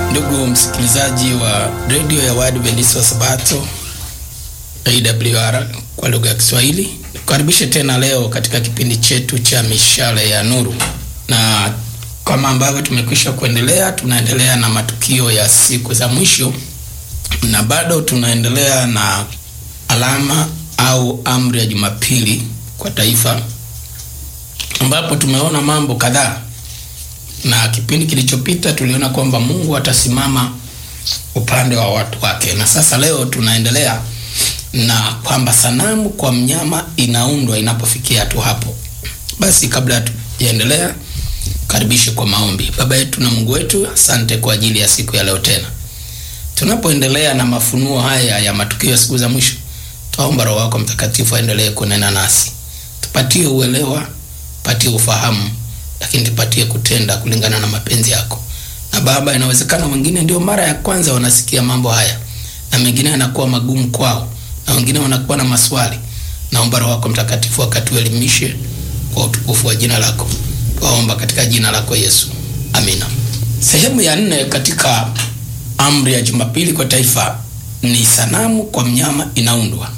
Ndugu msikilizaji wa radio ya Waadventista wa Sabato AWR kwa lugha ya Kiswahili, karibishe tena leo katika kipindi chetu cha Mishale ya Nuru. Na kama ambavyo tumekwisha kuendelea, tunaendelea na matukio ya siku za mwisho, na bado tunaendelea na alama au amri ya Jumapili kwa taifa, ambapo tumeona mambo kadhaa. Na kipindi kilichopita tuliona kwamba Mungu atasimama upande wa watu wake, na sasa leo tunaendelea na kwamba sanamu kwa mnyama inaundwa inapofikia tu hapo. Basi kabla tuendelea, karibishe kwa maombi. Baba yetu na Mungu wetu, asante kwa ajili ya siku ya leo tena. Tunapoendelea na mafunuo haya ya matukio ya siku za mwisho, tuomba Roho wako Mtakatifu aendelee kunena nasi. Tupatie uelewa, tupatie ufahamu, lakini tupatie kutenda kulingana na mapenzi yako. Na Baba, inawezekana wengine ndio mara ya kwanza wanasikia mambo haya, na mengine yanakuwa magumu kwao, na wengine wanakuwa na maswali. Naomba Roho wako Mtakatifu akatuelimishe kwa utukufu wa jina lako. Tuomba katika jina lako Yesu. Amina. Sehemu ya 4 katika amri ya Jumapili kwa taifa ni sanamu kwa mnyama inaundwa.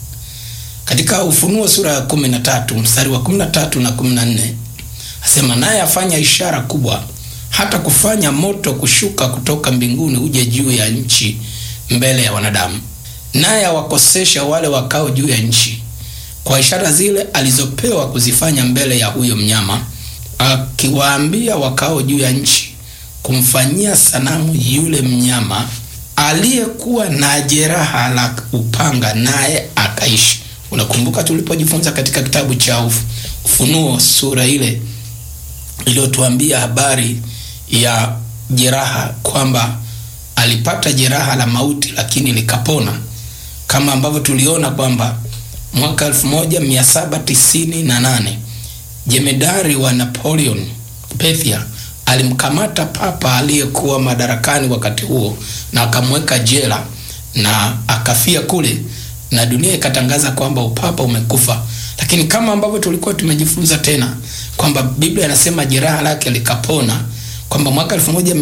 Katika Ufunuo sura ya 13 mstari wa 13 na 14, asema, naye afanya ishara kubwa, hata kufanya moto kushuka kutoka mbinguni uje juu ya nchi mbele ya wanadamu, naye awakosesha wale wakao juu ya nchi kwa ishara zile alizopewa kuzifanya mbele ya huyo mnyama, akiwaambia wakao juu ya nchi kumfanyia sanamu yule mnyama aliyekuwa na jeraha la upanga, naye akaishi. Unakumbuka tulipojifunza katika kitabu cha Ufunuo sura ile iliyotuambia habari ya jeraha, kwamba alipata jeraha la mauti lakini likapona, kama ambavyo tuliona kwamba mwaka 1798 jemedari wa Napoleon Bethia alimkamata papa aliyekuwa madarakani wakati huo na akamweka jela na akafia kule, na dunia ikatangaza kwamba upapa umekufa. Lakini kama ambavyo tulikuwa tumejifunza tena kwamba Biblia inasema jeraha lake likapona, kwamba mwaka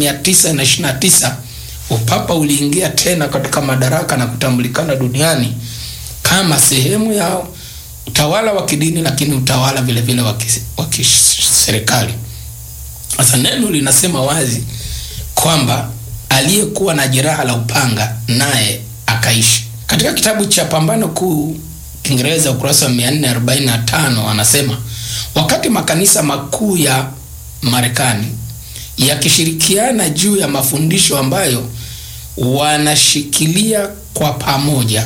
1929 upapa uliingia tena katika madaraka na kutambulikana duniani kama sehemu ya utawala wa kidini, lakini utawala vile vile wa kiserikali. Sasa neno linasema wazi kwamba aliyekuwa na jeraha la upanga naye akaishi. Katika kitabu cha Pambano Kuu Kiingereza ukurasa wa 445 anasema, wakati makanisa makuu ya Marekani yakishirikiana juu ya mafundisho ambayo wanashikilia kwa pamoja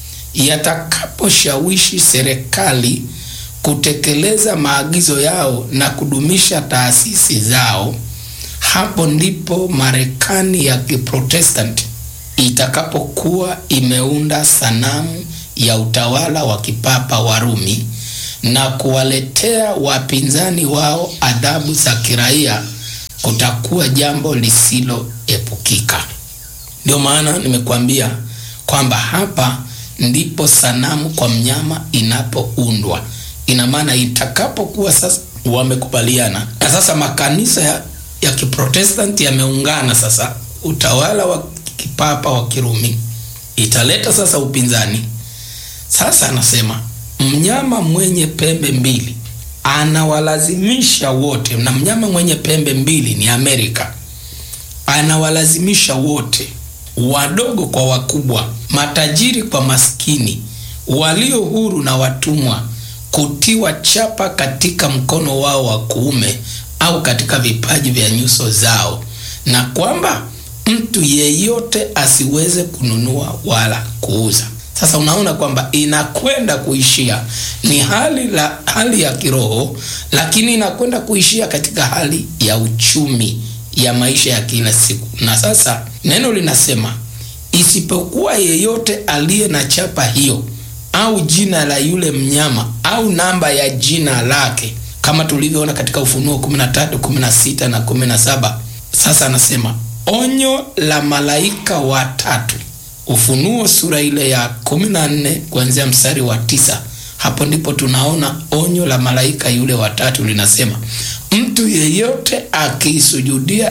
yatakaposhawishi serikali kutekeleza maagizo yao na kudumisha taasisi zao, hapo ndipo Marekani ya Kiprotestanti itakapokuwa imeunda sanamu ya utawala wa kipapa wa Rumi na kuwaletea wapinzani wao adhabu za kiraia, kutakuwa jambo lisiloepukika. Ndio maana nimekuambia kwamba hapa ndipo sanamu kwa mnyama inapoundwa. Ina maana itakapokuwa sasa wamekubaliana, na sasa makanisa ya Kiprotestanti yameungana, sasa utawala wa kipapa wa Kirumi italeta sasa upinzani. Sasa anasema mnyama mwenye pembe mbili anawalazimisha wote, na mnyama mwenye pembe mbili ni Amerika, anawalazimisha wote, wadogo kwa wakubwa, matajiri kwa maskini, walio huru na watumwa, kutiwa chapa katika mkono wao wa kuume au katika vipaji vya nyuso zao, na kwamba mtu yeyote asiweze kununua wala kuuza. Sasa unaona kwamba inakwenda kuishia ni hali ya kiroho, lakini inakwenda kuishia katika hali ya uchumi ya maisha ya kila siku. Na sasa neno linasema, isipokuwa yeyote aliye na chapa hiyo au jina la yule mnyama au namba ya jina lake, kama tulivyoona katika Ufunuo 13, 16 na 17. Sasa anasema onyo la malaika watatu. Ufunuo sura ile ya 14 kuanzia mstari wa 9. Hapo ndipo tunaona onyo la malaika yule watatu linasema, mtu yeyote akisujudia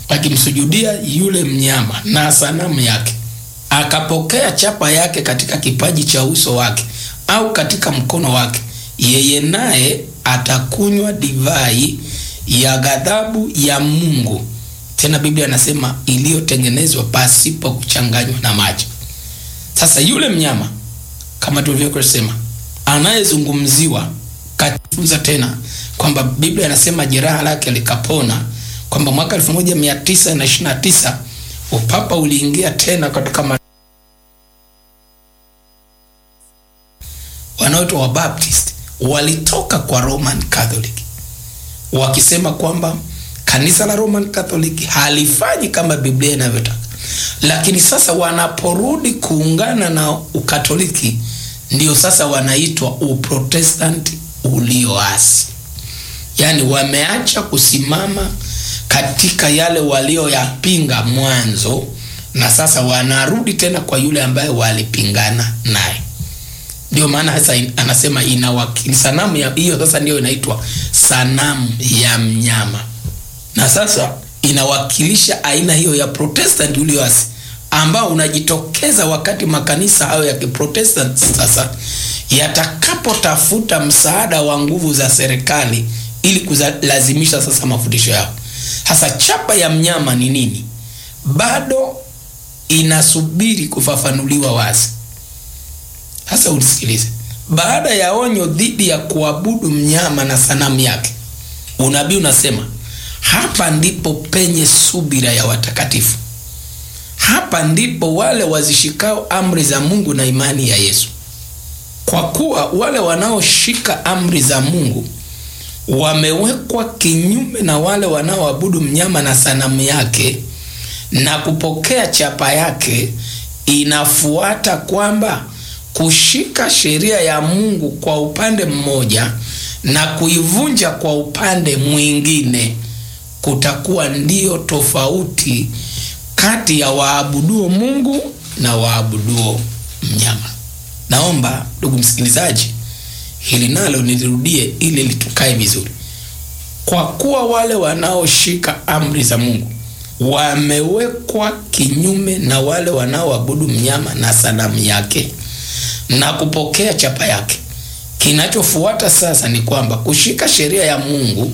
akimsujudia yule mnyama na sanamu yake, akapokea chapa yake katika kipaji cha uso wake au katika mkono wake, yeye naye atakunywa divai ya ghadhabu ya Mungu, tena Biblia anasema iliyotengenezwa pasipo kuchanganywa na maji. Sasa yule mnyama kama tulivyosema anayezungumziwa, katifunza tena kwamba Biblia inasema jeraha lake likapona, kwamba mwaka 1929 upapa uliingia tena katika wanaoitwa wa Baptist walitoka kwa Roman Catholic wakisema kwamba kanisa la Roman Catholic halifanyi kama Biblia inavyotaka, lakini sasa wanaporudi kuungana na Ukatoliki ndio sasa wanaitwa Uprotestanti ulioasi. Yani wameacha kusimama katika yale walioyapinga mwanzo, na sasa wanarudi tena kwa yule ambaye walipingana naye. Ndio maana sasa anasema inawakili sanamu ya hiyo, sasa ndio inaitwa sanamu ya mnyama, na sasa inawakilisha aina hiyo ya Protestant ulioasi ambao unajitokeza wakati makanisa hayo ya Kiprotestant sasa yatakapotafuta msaada wa nguvu za serikali ili kulazimisha sasa mafundisho yao. Sasa chapa ya mnyama ni nini? Bado inasubiri kufafanuliwa wazi. Sasa usikilize. Baada ya onyo dhidi ya kuabudu mnyama na sanamu yake, unabii unasema hapa ndipo penye subira ya watakatifu. Hapa ndipo wale wazishikao amri za Mungu na imani ya Yesu. Kwa kuwa wale wanaoshika amri za Mungu wamewekwa kinyume na wale wanaoabudu mnyama na sanamu yake na kupokea chapa yake. Inafuata kwamba kushika sheria ya Mungu kwa upande mmoja na kuivunja kwa upande mwingine kutakuwa ndio tofauti kati ya waabuduo Mungu na waabuduo mnyama. Naomba ndugu msikilizaji, hili nalo nilirudie ili litukae vizuri. Kwa kuwa wale wanaoshika amri za Mungu wamewekwa kinyume na wale wanaoabudu mnyama na sanamu yake na kupokea chapa yake. Kinachofuata sasa ni kwamba kushika sheria ya Mungu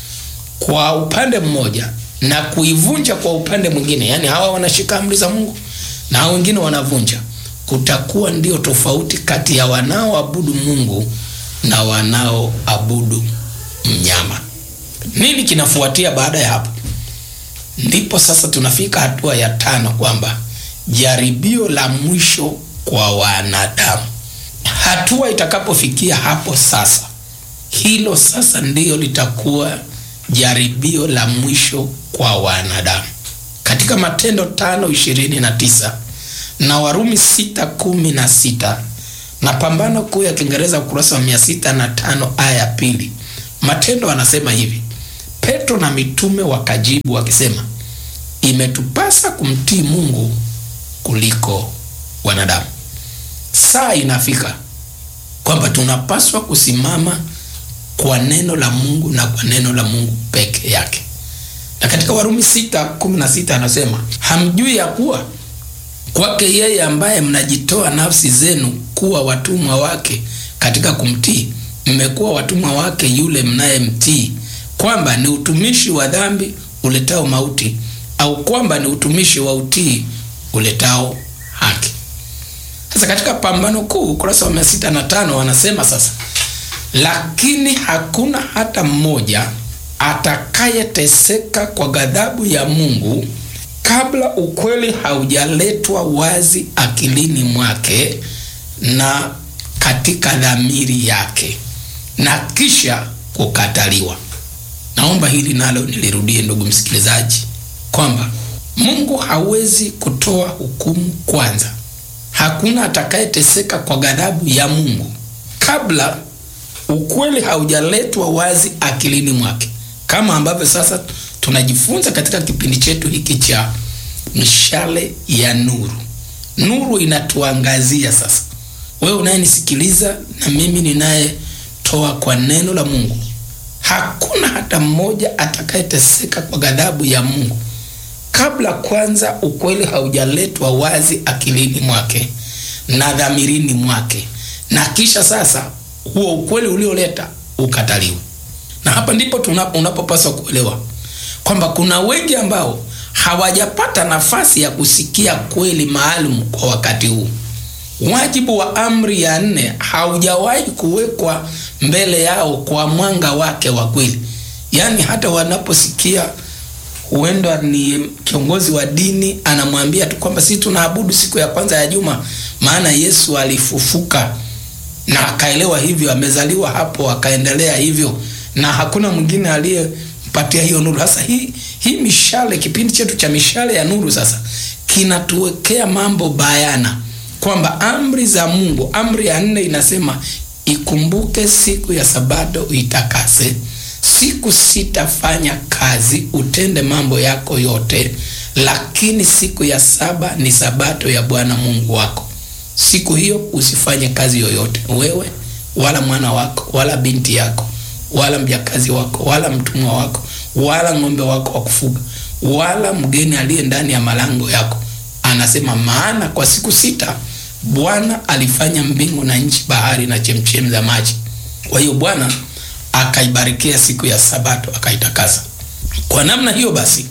kwa upande mmoja na kuivunja kwa upande mwingine, yani hawa wanashika amri za Mungu na hao wengine wanavunja, kutakuwa ndio tofauti kati ya wanaoabudu Mungu na wanaoabudu mnyama. Nini kinafuatia baada ya hapo? Ndipo sasa tunafika hatua ya 5 kwamba jaribio la mwisho kwa wanadamu. Hatua itakapofikia hapo sasa, hilo sasa ndio litakuwa jaribio la mwisho kwa wanadamu. Katika Matendo 5:29 na Warumi 6:16 na Pambano Kuu ya Kiingereza ukurasa wa 605 aya ya 2, Matendo anasema hivi: Petro na mitume wakajibu wakisema, imetupasa kumtii Mungu kuliko wanadamu. Saa inafika kwamba tunapaswa kusimama kwa neno la Mungu na kwa neno la Mungu peke yake. Na katika Warumi 6:16 anasema, hamjui ya kuwa kwake yeye ambaye mnajitoa nafsi zenu kuwa watumwa wake katika kumtii, mmekuwa watumwa wake yule mnayemtii, kwamba ni utumishi wa dhambi uletao mauti, au kwamba ni utumishi wa utii uletao haki. Sasa katika Pambano Kuu ukurasa wa 605 wanasema sasa, lakini hakuna hata mmoja atakayeteseka kwa ghadhabu ya Mungu kabla ukweli haujaletwa wazi akilini mwake na katika dhamiri yake na kisha kukataliwa. Naomba hili nalo nilirudie ndugu msikilizaji, kwamba Mungu hawezi kutoa hukumu kwanza. Hakuna atakayeteseka kwa ghadhabu ya Mungu kabla ukweli haujaletwa wazi akilini mwake, kama ambavyo sasa tunajifunza katika kipindi chetu hiki cha mishale ya nuru. Nuru inatuangazia sasa. Wewe unayenisikiliza na mimi ninayetoa kwa neno la Mungu, hakuna hata mmoja atakayeteseka kwa ghadhabu ya Mungu kabla kwanza ukweli haujaletwa wazi akilini mwake na dhamirini mwake, na kisha sasa huo ukweli ulioleta ukataliwa. Na hapa ndipo unapopaswa kuelewa kwamba kuna wengi ambao hawajapata nafasi ya kusikia kweli maalum kwa wakati huu. Wajibu wa amri ya 4 haujawahi kuwekwa mbele yao kwa mwanga wake wa kweli. Yaani hata wanaposikia huenda ni kiongozi wa dini anamwambia tu kwamba sisi tunaabudu siku ya kwanza ya juma maana Yesu alifufuka, na akaelewa hivyo, amezaliwa hapo akaendelea hivyo, na hakuna mwingine aliyempatia hiyo nuru. Sasa hii mishale, kipindi chetu cha mishale ya nuru sasa kinatuwekea mambo bayana kwamba amri za Mungu, amri ya 4 inasema ikumbuke siku ya Sabato uitakase, siku 6 fanya kazi, utende mambo yako yote, lakini siku ya 7 ni Sabato ya Bwana Mungu wako. Siku hiyo usifanye kazi yoyote, wewe wala mwana wako wala binti yako wala mjakazi wako wala mtumwa wako wala ng'ombe wako wa kufuga wala mgeni aliye ndani ya malango yako. Anasema maana kwa siku 6 Bwana alifanya mbingu na nchi, bahari na chemchem za maji. Kwa hiyo Bwana akaibarikia siku ya Sabato akaitakasa. Kwa namna hiyo basi,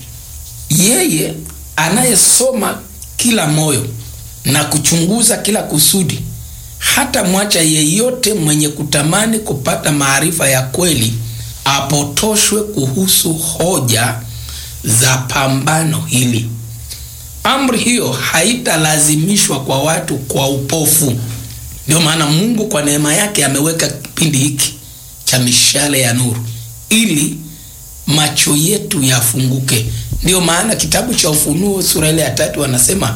yeye anayesoma kila moyo na kuchunguza kila kusudi, hata mwacha yeyote mwenye kutamani kupata maarifa ya kweli apotoshwe kuhusu hoja za pambano hili. Amri hiyo haitalazimishwa kwa watu kwa upofu. Ndio maana Mungu kwa neema yake ameweka kipindi hiki cha mishale ya nuru ili macho yetu yafunguke. Ndio maana kitabu cha Ufunuo sura ile ya 3 anasema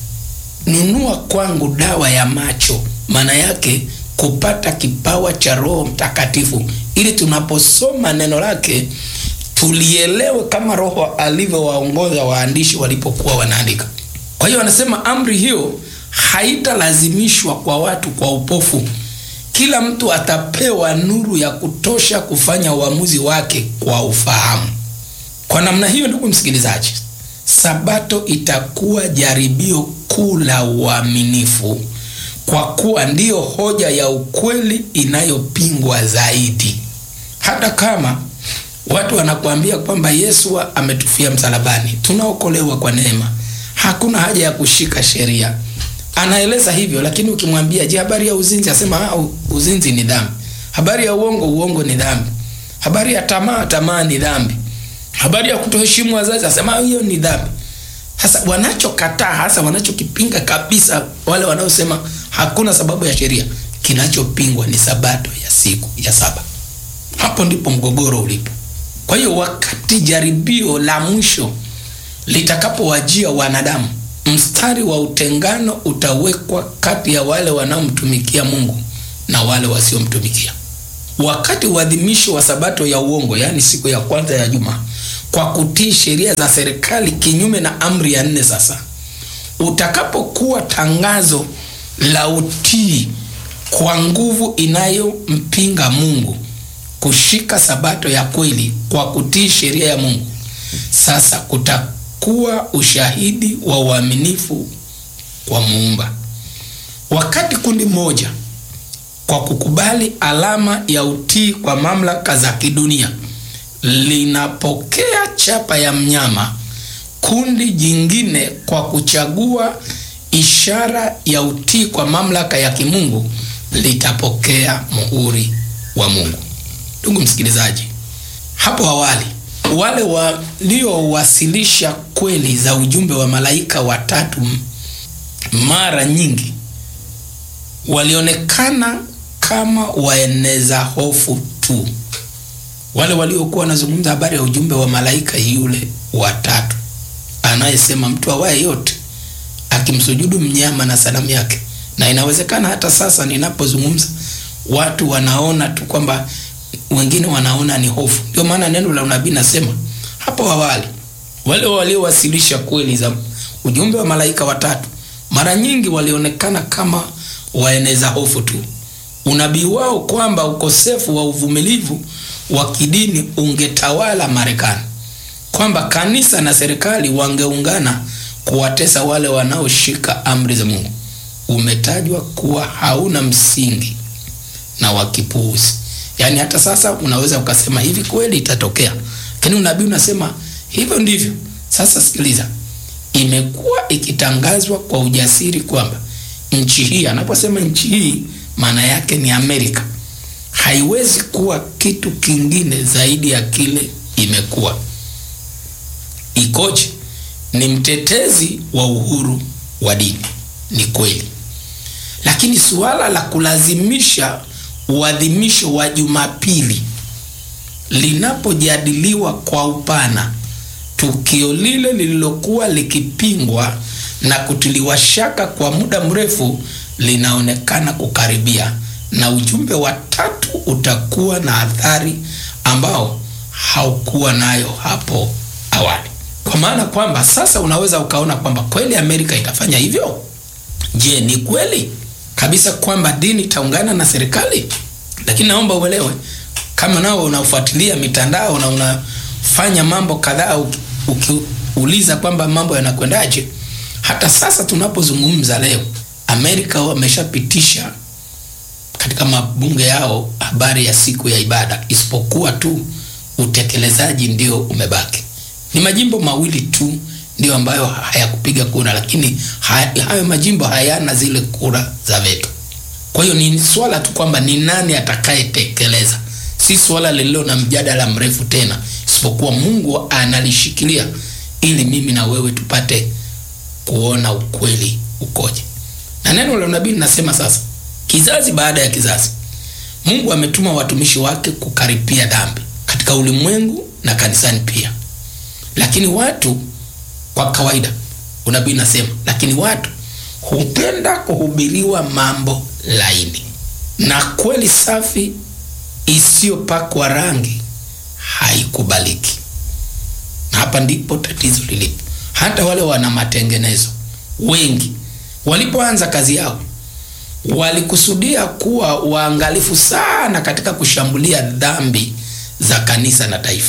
nunua kwangu dawa ya macho, maana yake kupata kipawa cha Roho Mtakatifu ili tunaposoma neno lake tulielewe kama Roho alivyowaongoza waandishi walipokuwa wanaandika. Kwa hiyo anasema amri hiyo haitalazimishwa kwa watu kwa upofu. Kila mtu atapewa nuru ya kutosha kufanya uamuzi wake kwa ufahamu. Kwa namna hiyo, ndugu msikilizaji, Sabato itakuwa jaribio kuu la uaminifu, kwa kuwa ndiyo hoja ya ukweli inayopingwa zaidi. Hata kama watu wanakuambia kwamba Yesu ametufia msalabani, tunaokolewa kwa neema, hakuna haja ya kushika sheria, anaeleza hivyo. Lakini ukimwambia je, habari ya uzinzi, asema uzinzi ni dhambi. Habari ya uongo ni dhambi. Habari ya tamaa ni dhambi. Habari ya kutoheshimu wazazi, asema hiyo ni dhambi. Sasa wanachokataa, hasa wanachokipinga kabisa, wale wanaosema hakuna sababu ya sheria, kinachopingwa ni Sabato ya siku ya 7. Hapo ndipo mgogoro ulipo. Kwa hiyo wakati jaribio la mwisho litakapowajia wanadamu, mstari wa utengano utawekwa kati ya wale wanaomtumikia Mungu na wale wasiomtumikia. Wakati uadhimisho wa Sabato ya uongo, yani siku ya kwanza ya juma, kwa kutii sheria za serikali kinyume na amri ya 4, sasa utakapokuwa tangazo la utii kwa nguvu inayompinga Mungu, kushika Sabato ya kweli kwa kutii sheria ya Mungu, sasa kutakuwa ushahidi wa uaminifu kwa Muumba. Wakati kundi moja kwa kukubali alama ya utii kwa mamlaka za kidunia linapokea chapa ya mnyama, kundi jingine kwa kuchagua ishara ya utii kwa mamlaka ya kimungu litapokea muhuri wa Mungu. Ndugu msikilizaji, hapo awali wale waliowasilisha kweli za ujumbe wa malaika watatu mara nyingi walionekana kama waeneza hofu tu. Wale waliokuwa wanazungumza habari ya ujumbe wa malaika yule watatu anayesema mtu awaye yote akimsujudu mnyama na sanamu yake. Na inawezekana hata sasa ninapozungumza watu wanaona tu kwamba, wengine wanaona ni hofu. Ndio maana neno la unabii nasema hapo awali wale waliowasilisha kweli za ujumbe wa malaika watatu mara nyingi walionekana kama waeneza hofu tu. Unabii wao kwamba ukosefu wa uvumilivu wa kidini ungetawala Marekani, kwamba kanisa na serikali wangeungana kuwatesa wale wanaoshika amri za Mungu, umetajwa kuwa hauna msingi na wakipuuzi. Yaani hata sasa unaweza ukasema hivi kweli itatokea, lakini unabii unasema hivyo ndivyo. Sasa sikiliza, imekuwa ikitangazwa kwa ujasiri kwamba nchi hii, anaposema nchi hii maana yake ni Amerika, haiwezi kuwa kitu kingine zaidi ya kile imekuwa. Ikoje? Ni mtetezi wa uhuru wa dini, ni kweli. Lakini suala la kulazimisha uadhimisho wa Jumapili linapojadiliwa kwa upana, tukio lile lililokuwa likipingwa na kutiliwa shaka kwa muda mrefu linaonekana kukaribia, na ujumbe wa tatu utakuwa na athari ambao haukuwa nayo hapo awali. Kwa maana kwamba sasa unaweza ukaona kwamba kweli Amerika itafanya hivyo. Je, ni kweli kabisa kwamba dini itaungana na serikali? Lakini naomba uelewe, kama nao unafuatilia mitandao na unafanya mambo kadhaa ukiuliza kwamba mambo yanakwendaje, hata sasa tunapozungumza leo, Amerika wameshapitisha katika mabunge yao habari ya siku ya ibada, isipokuwa tu utekelezaji ndio umebaki. Ni majimbo mawili tu ndio ambayo hayakupiga kura, lakini hayo majimbo hayana zile kura za veto. Kwa hiyo ni swala tu kwamba ni nani atakayetekeleza, si swala lililo na mjadala mrefu tena, isipokuwa Mungu analishikilia ili mimi na wewe tupate kuona ukweli ukoje. Na neno la nabii linasema sasa, kizazi baada ya kizazi, Mungu ametuma watumishi wake kukaripia dhambi katika ulimwengu na kanisani pia. Lakini watu kwa kawaida, unabii nasema, lakini watu hupenda kuhubiriwa mambo laini na kweli safi isiyopakwa rangi haikubaliki. Na hapa ndipo tatizo lilipo. Hata wale wana matengenezo wengi walipoanza kazi yao walikusudia kuwa waangalifu sana katika kushambulia dhambi za kanisa na taifa.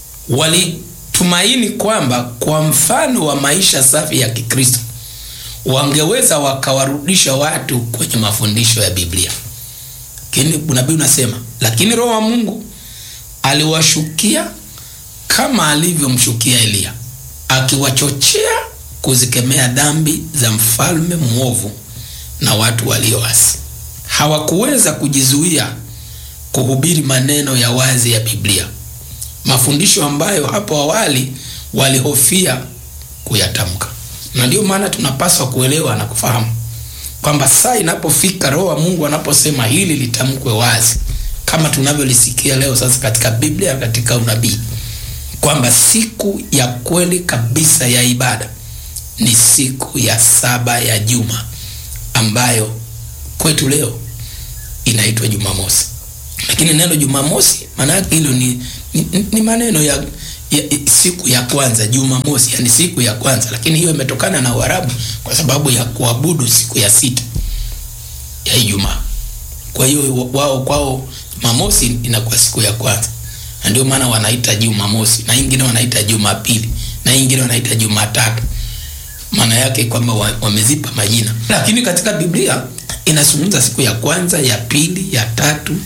Walitumaini kwamba kwa mfano wa maisha safi ya Kikristo wangeweza wakawarudisha watu kwenye mafundisho ya Biblia. Lakini nabii unasema, lakini Roho wa Mungu aliwashukia kama alivyomshukia Elia, akiwachochea kuzikemea dhambi za mfalme mwovu na watu walioasi. Hawakuweza kujizuia kuhubiri maneno ya wazi ya Biblia, mafundisho ambayo hapo awali walihofia kuyatamka. Na ndio maana tunapaswa kuelewa na kufahamu kwamba saa inapofika, Roho wa Mungu anaposema hili litamkwe wazi, kama tunavyolisikia leo sasa katika Biblia, katika unabii, kwamba siku ya kweli kabisa ya ibada ni siku ya 7 ya juma, ambayo kwetu leo inaitwa Jumamosi. Lakini neno Jumamosi maana yake hilo ni maneno ya siku ya kwanza, Jumamosi, yani siku ya kwanza, lakini hiyo imetokana na Uarabu kwa sababu ya kuabudu siku ya 6 ya Ijumaa. Kwa hiyo wao kwao Jumamosi inakuwa siku ya kwanza. Na ndio maana wanaita Jumamosi, na wengine wanaita Jumapili, na wengine wanaita Jumatatu. Maana yake kwamba wamezipa majina. Lakini katika Biblia inazungumza siku ya kwanza, ya pili, ya tatu,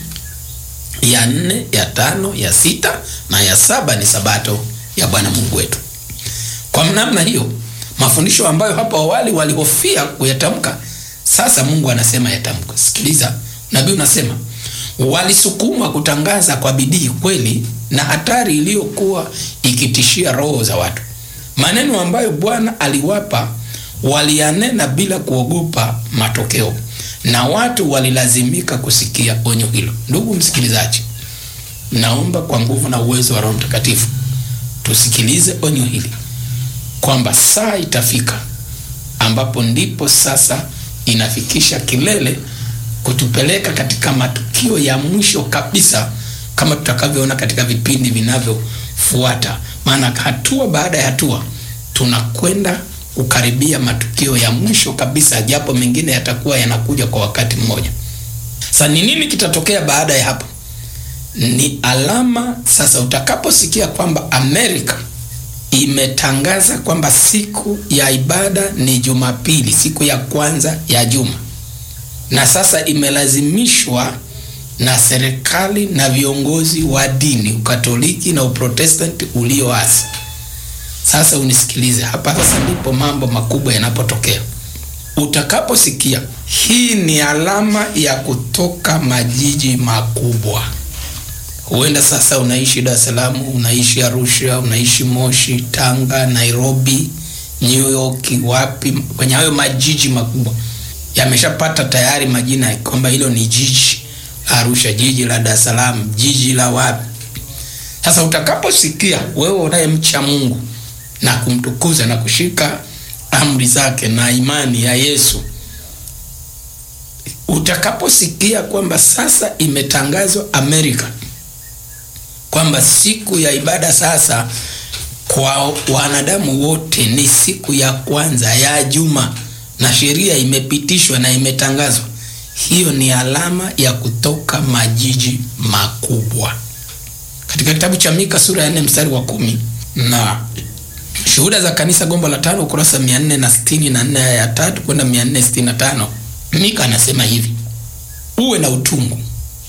ya 4, ya 5, ya 6 na ya 7 ni Sabato ya Bwana Mungu wetu. Kwa namna hiyo, mafundisho ambayo hapo awali walihofia kuyatamka, sasa Mungu anasema yatamkwe. Sikiliza, nabii unasema, walisukumwa kutangaza kwa bidii kweli na hatari iliyokuwa ikitishia roho za watu. Maneno ambayo Bwana aliwapa walianena bila kuogopa matokeo, na watu walilazimika kusikia onyo hilo. Ndugu msikilizaji, naomba kwa nguvu na uwezo wa Roho Mtakatifu tusikilize onyo hili, kwamba saa itafika ambapo ndipo sasa inafikisha kilele kutupeleka katika matukio ya mwisho kabisa, kama tutakavyoona katika vipindi vinavyofuata. Maana hatua baada ya hatua tunakwenda kukaribia matukio ya mwisho kabisa, japo mengine yatakuwa yanakuja kwa wakati mmoja. Sasa ni nini kitatokea baada ya hapo? Ni alama sasa utakaposikia kwamba Amerika imetangaza kwamba siku ya ibada ni Jumapili, siku ya kwanza ya juma, na sasa imelazimishwa na serikali na viongozi wa dini, Ukatoliki na Uprotestanti ulioasi. Sasa unisikilize hapa, sasa ndipo mambo makubwa yanapotokea. Utakaposikia hii ni alama ya kutoka majiji makubwa, huenda sasa unaishi Dar es Salaam, unaishi Arusha, unaishi Moshi, Tanga, Nairobi, New York, wapi, kwenye hayo majiji makubwa yameshapata tayari majina kwamba hilo ni jiji Arusha, jiji la Dar es Salaam, jiji la wapi. Sasa utakaposikia, wewe unayemcha Mungu na kumtukuza na kushika amri zake na imani ya Yesu, utakaposikia kwamba sasa imetangazwa Amerika kwamba siku ya ibada sasa kwa wanadamu wote ni siku ya kwanza ya juma, na sheria imepitishwa na imetangazwa, hiyo ni alama ya kutoka majiji makubwa. Katika kitabu cha Mika sura ya 4 mstari wa 10 na Shuhuda za Kanisa gombo la 5 ukurasa 464 ya 3 kwenda 465, Mika anasema hivi: uwe na utungu,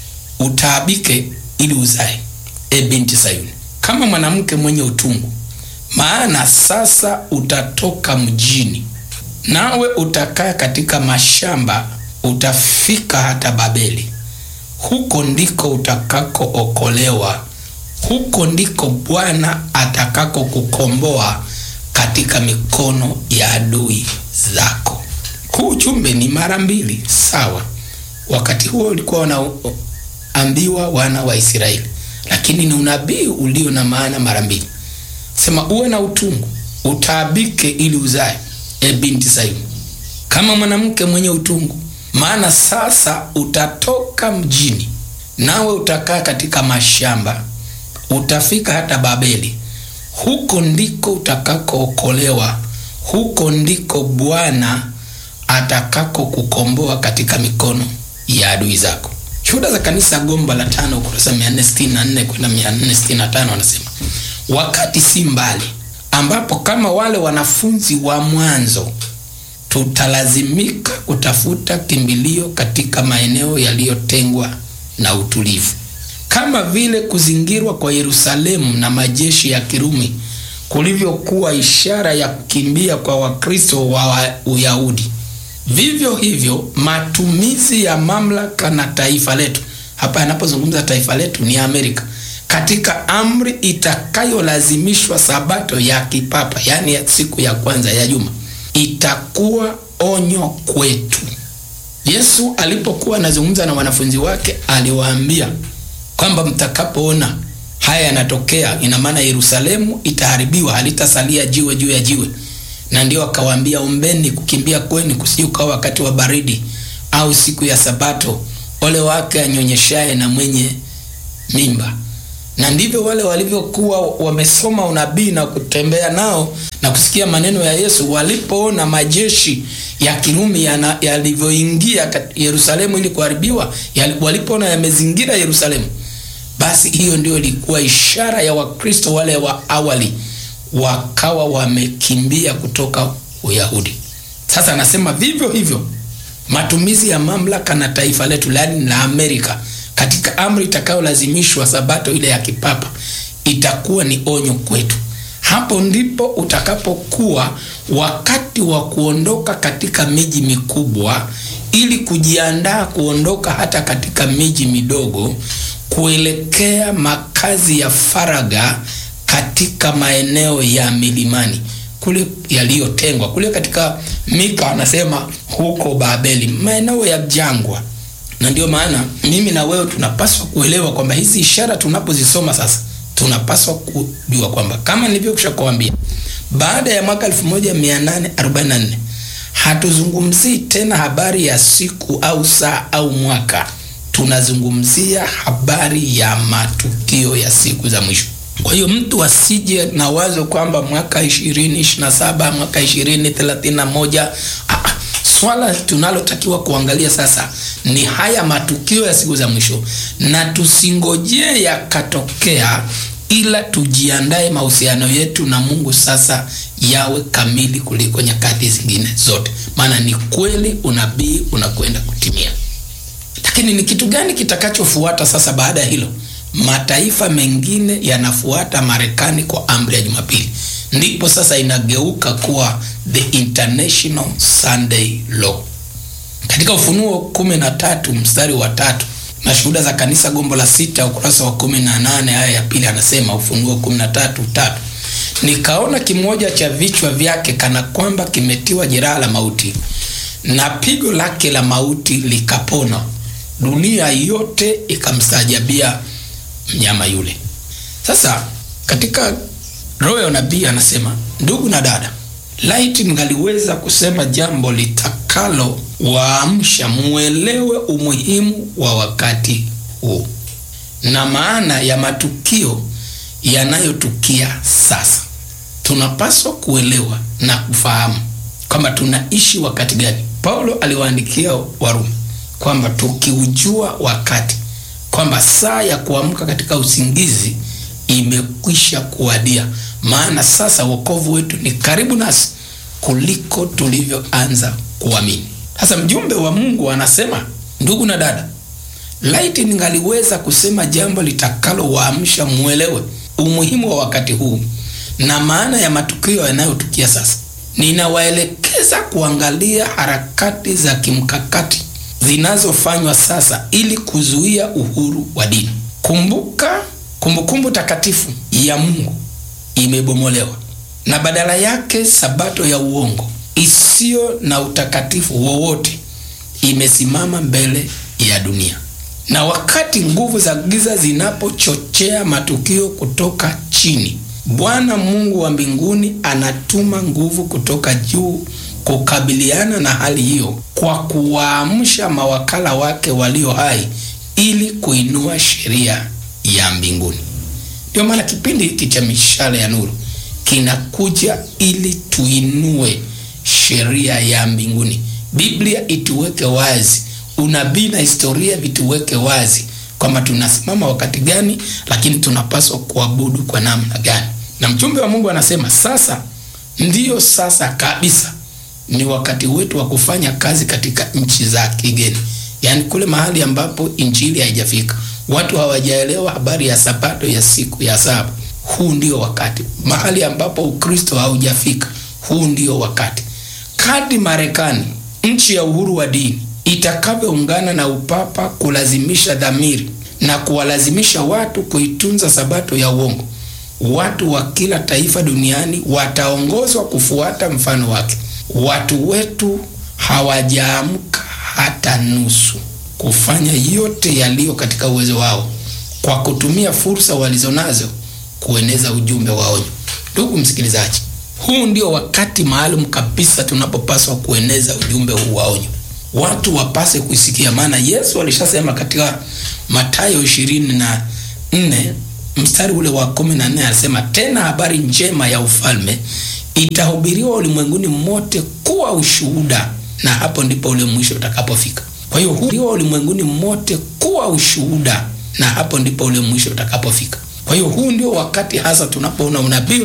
utaabike ili uzae, e binti Sayuni, kama mwanamke mwenye utungu, maana sasa utatoka mjini, nawe utakaa katika mashamba, utafika hata Babeli. Huko ndiko utakakookolewa, huko ndiko Bwana atakako kukomboa katika mikono ya adui zako. Huu ujumbe ni mara mbili sawa. Wakati huo ulikuwa wanaambiwa wana wa Israeli, lakini ni unabii ulio na maana mara mbili. Sema uwe na utungu, utaabike ili uzae, e binti Sayuni, kama mwanamke mwenye utungu, maana sasa utatoka mjini, nawe utakaa katika mashamba, utafika hata Babeli. Huko ndiko utakakookolewa, huko ndiko Bwana atakako kukomboa katika mikono ya adui zako. Shuhuda za Kanisa gombo la 5 ukurasa 464 kwenda 465 wanasema, wakati si mbali ambapo kama wale wanafunzi wa mwanzo tutalazimika kutafuta kimbilio katika maeneo yaliyotengwa na utulivu, kama vile kuzingirwa kwa Yerusalemu na majeshi ya Kirumi kulivyokuwa ishara ya kukimbia kwa Wakristo wa Uyahudi. Vivyo hivyo matumizi ya mamlaka na taifa letu, hapa anapozungumza taifa letu ni Amerika, katika amri itakayolazimishwa Sabato ya kipapa, yani ya siku ya kwanza ya juma, itakuwa onyo kwetu. Yesu alipokuwa anazungumza na wanafunzi wake aliwaambia kwamba mtakapoona haya yanatokea, ina maana Yerusalemu itaharibiwa, halitasalia jiwe juu ya jiwe. Na ndio akawaambia, ombeni kukimbia kwenu kusije wakati wa baridi au siku ya Sabato, ole wake anyonyeshaye na mwenye mimba. Na ndivyo wale walivyokuwa wamesoma unabii na kutembea nao na kusikia maneno ya Yesu, walipoona majeshi ya Kirumi yalivyoingia Yerusalemu ili kuharibiwa, walipoona yamezingira Yerusalemu, basi hiyo ndio ilikuwa ishara ya Wakristo wale wa awali wakawa wamekimbia kutoka Uyahudi. Sasa anasema vivyo hivyo matumizi ya mamlaka na taifa letu la Amerika katika amri itakayolazimishwa Sabato ile ya kipapa itakuwa ni onyo kwetu. Hapo ndipo utakapokuwa wakati wa kuondoka katika miji mikubwa ili kujiandaa kuondoka hata katika miji midogo kuelekea makazi ya faraga katika maeneo ya milimani kule yaliyotengwa. Kule katika Mika anasema huko Babeli, maeneo ya jangwa. Na ndio maana mimi na wewe tunapaswa kuelewa kwamba hizi ishara tunapozisoma sasa, tunapaswa kujua kwamba kama nilivyokwisha kuambia, baada ya mwaka 1844 hatuzungumzii tena habari ya siku au saa au mwaka, tunazungumzia habari ya matukio ya siku za mwisho. Kwa hiyo mtu asije na wazo kwamba mwaka 2027 mwaka 2031. Swala tunalotakiwa kuangalia sasa ni haya matukio ya siku za mwisho, na tusingojee yakatokea ila tujiandae mahusiano yetu na Mungu sasa yawe kamili kuliko nyakati zingine zote, maana ni kweli unabii unakwenda kutimia. Lakini ni kitu gani kitakachofuata sasa baada ya hilo? Mataifa mengine yanafuata Marekani kwa amri ya Jumapili. Ndipo sasa inageuka kuwa the International Sunday Law. Katika Ufunuo 13 mstari wa 3 na Shuhuda za Kanisa gombo la 6 ukurasa wa 18 aya ya 2 anasema, Ufunuo 13:3, nikaona kimoja cha vichwa vyake kana kwamba kimetiwa jeraha la mauti, na pigo lake la mauti likapona. Dunia yote ikamstaajabia mnyama yule. Sasa katika roho ya unabii anasema, ndugu na dada, laiti mngaliweza kusema jambo litakalo waamsha muelewe umuhimu wa wakati huu na maana ya matukio yanayotukia sasa. Tunapaswa kuelewa na kufahamu kwamba tunaishi wakati gani. Paulo aliwaandikia Warumi kwamba tukiujua wakati, kwamba saa ya kuamka katika usingizi imekwisha kuwadia, maana sasa wokovu wetu ni karibu nasi kuliko tulivyoanza kuamini. Sasa mjumbe wa Mungu anasema, ndugu na dada, laiti ningaliweza kusema jambo litakalo waamsha muelewe umuhimu wa wakati huu na maana ya matukio yanayotukia sasa. Ninawaelekeza kuangalia harakati za kimkakati zinazofanywa sasa ili kuzuia uhuru wa dini. Kumbukumbu takatifu ya Mungu imebomolewa na badala yake sabato ya uongo isiyo na utakatifu wowote imesimama mbele ya dunia. Na wakati nguvu za giza zinapochochea matukio kutoka chini, Bwana Mungu wa mbinguni anatuma nguvu kutoka juu kukabiliana na hali hiyo kwa kuwaamsha mawakala wake walio hai ili kuinua sheria ya mbinguni. Ndio maana kipindi hiki cha Mishale ya Nuru kinakuja ili tuinue sheria ya mbinguni. Biblia ituweke wazi, unabii na historia vituweke wazi kwamba tunasimama wakati gani, lakini tunapaswa kuabudu kwa namna gani. Na mjumbe wa Mungu anasema sasa, ndiyo sasa kabisa ni wakati wetu wa kufanya kazi katika nchi za kigeni, yaani kule mahali ambapo injili haijafika, watu hawajaelewa habari ya sabato ya siku ya saba. Huu ndio wakati. Mahali ambapo Ukristo haujafika, huu ndio wakati. Kadri Marekani, nchi ya uhuru wa dini, itakavyoungana na upapa kulazimisha dhamiri na kuwalazimisha watu kuitunza sabato ya uongo, watu wa kila taifa duniani wataongozwa kufuata mfano wake. Watu wetu hawajaamka hata nusu kufanya yote yaliyo katika uwezo wao kwa kutumia fursa walizonazo kueneza ujumbe wa onyo. Ndugu msikilizaji, huu ndio wakati maalum kabisa tunapopaswa kueneza ujumbe huu wa onyo. Watu wapase kusikia, maana Yesu alishasema katika Mathayo 24 mstari ule wa 14, anasema tena habari njema ya ufalme itahubiriwa ulimwenguni mote kuwa ushuhuda, na hapo ndipo ule mwisho utakapofika. Kwa hiyo hubiriwa ulimwenguni mote kuwa ushuhuda, na hapo ndipo ule mwisho utakapofika. Kwa hiyo huu ndio wakati hasa tunapoona unabii